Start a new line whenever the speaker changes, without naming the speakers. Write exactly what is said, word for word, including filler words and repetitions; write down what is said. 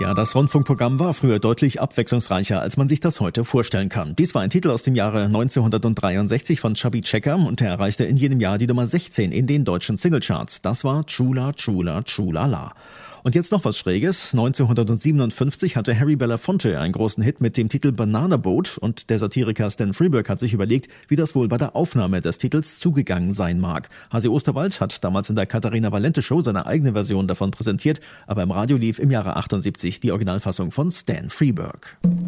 Ja, das Rundfunkprogramm war früher deutlich abwechslungsreicher, als man sich das heute vorstellen kann. Dies war ein Titel aus dem Jahre neunzehnhundertdreiundsechzig von Chubby Checker und er erreichte in jenem Jahr die Nummer sechzehn in den deutschen Singlecharts. Das war Chula Chula Chulala. Und jetzt noch was Schräges. neunzehnhundertsiebenundfünfzig hatte Harry Belafonte einen großen Hit mit dem Titel Banana Boat und der Satiriker Stan Freberg hat sich überlegt, wie das wohl bei der Aufnahme des Titels zugegangen sein mag. Hasi Osterwald hat damals in der Katharina Valente Show seine eigene Version davon präsentiert, aber im Radio lief im Jahre achtundsiebzig die Originalfassung von Stan Freberg.